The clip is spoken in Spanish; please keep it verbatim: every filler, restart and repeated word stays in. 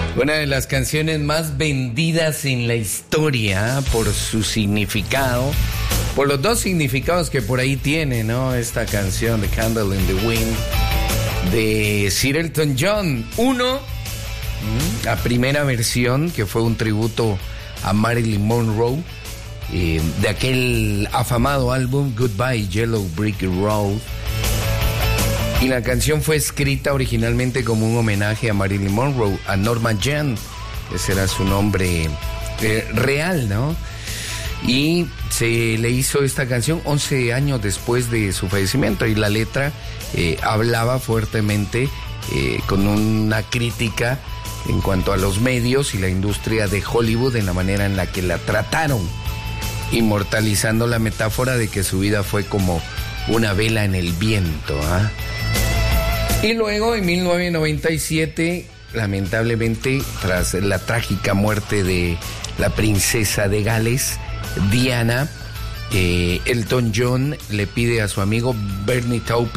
Una de las canciones más vendidas en la historia por su significado, por los dos significados que por ahí tiene, ¿no? Esta canción, The Candle in the Wind, de Sir Elton John. Uno, la primera versión, que fue un tributo a Marilyn Monroe, eh, de aquel afamado álbum Goodbye Yellow Brick Road. Y la canción fue escrita originalmente como un homenaje a Marilyn Monroe, a Norma Jean, ese era su nombre eh, real, ¿no? Y se le hizo esta canción once años después de su fallecimiento, y la letra eh, hablaba fuertemente eh, con una crítica en cuanto a los medios y la industria de Hollywood en la manera en la que la trataron, inmortalizando la metáfora de que su vida fue como una vela en el viento, ¿ah? Y luego, en mil novecientos noventa y siete, lamentablemente, tras la trágica muerte de la princesa de Gales, Diana, eh, Elton John le pide a su amigo Bernie Taupin